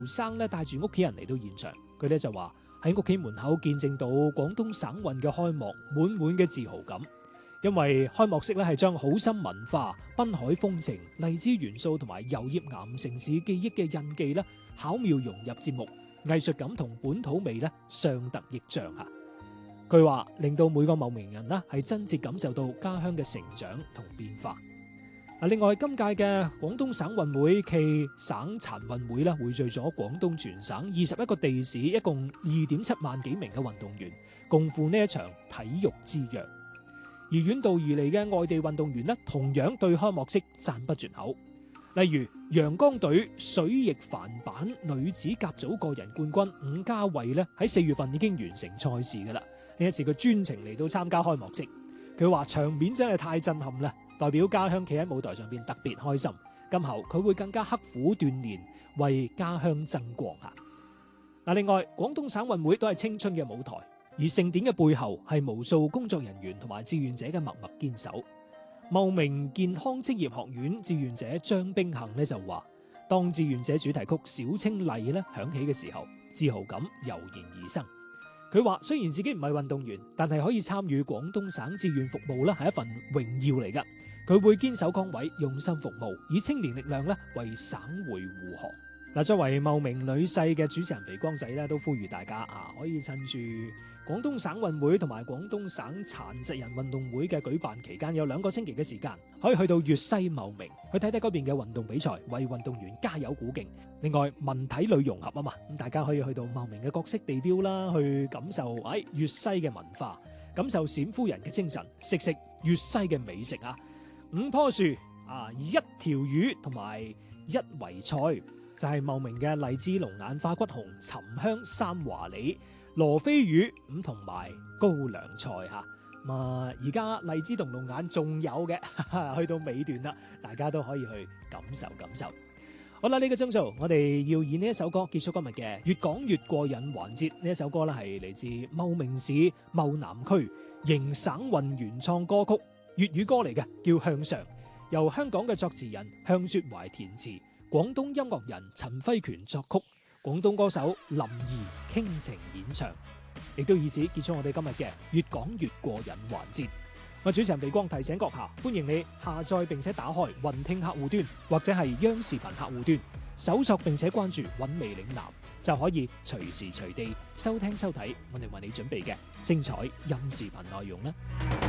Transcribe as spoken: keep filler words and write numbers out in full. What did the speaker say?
生咧帶住屋企人嚟到現場，佢咧就話喺屋企門口見證到廣東省運嘅開幕，滿滿嘅自豪感。因為開幕式咧係將好心文化、濱海風情、荔枝元素同埋油葉岩城市記憶嘅印記咧巧妙融入節目，藝術感同本土味咧相得益彰吓。佢話令到每個茂名人咧係真切感受到家鄉嘅成長同變化。另外今屆嘅廣東省運會暨省殘運會咧匯聚咗廣東全省二十一個地市，一共二點七萬幾名嘅運動員，共赴呢一場體育之約。而遠道而嚟嘅外地運動員咧，同樣對開幕式讚不絕口。例如陽江隊水翼帆板女子甲組個人冠軍伍家慧咧，喺四月份已經完成賽事噶啦。呢一次佢專程嚟到參加開幕式，佢話場面真係太震撼啦，代表家鄉企喺舞台上邊特別開心。今後佢會更加刻苦鍛煉，為家鄉爭光吓。嗱，另外廣東省運會都係青春嘅舞台。而盛典嘅背後係無數工作人員同埋志願者嘅默默堅守。茂名健康職業學院志願者張冰幸咧就話，當志願者主題曲《小青麗》咧響起嘅時候，自豪感油然而生。佢話雖然自己唔係運動員，但係可以參與廣東省志願服務咧係一份榮耀嚟噶。佢會堅守崗位，用心服務，以青年力量咧為省會護航。嗱，作為茂名女婿嘅主持人肥光仔咧，都呼籲大家啊，可以趁住廣東省運會同埋廣東省殘疾人運動會嘅舉辦期間，有兩個星期嘅時間，可以去到粵西茂名去睇睇嗰邊嘅運動比賽，為運動員加油鼓勁。另外文體旅融合啊嘛，咁大家可以去到茂名嘅各色地標啦，去感受誒粵西嘅文化，感受冼夫人嘅精神，食食粵西嘅美食啊！五棵樹啊，一條魚同埋一圍菜。就係茂名嘅荔枝龍眼化骨紅、沉香三華李、羅非魚咁同埋高粱菜嚇。咁啊，而家荔枝同龍眼仲有嘅，去到尾段啦，大家都可以去感受感受。好啦，呢個鐘數我哋要以呢一首歌結束今日嘅越講越過癮環節。呢一首歌咧係嚟自茂名市茂南區迎省運原創歌曲，粵語歌嚟嘅，叫《向上》，由香港嘅作詞人向雪懷填詞。廣東音樂人陳輝權作曲，廣東歌手林怡傾情演唱，亦都以此結束我哋今日嘅越講越過癮環節。我主持人肥光提醒閣下，歡迎你下載並且打開雲聽客戶端或者係央視頻客戶端，搜索並且關注韻味嶺南，就可以隨時隨地收聽收睇我哋為你準備嘅精彩音視頻內容啦。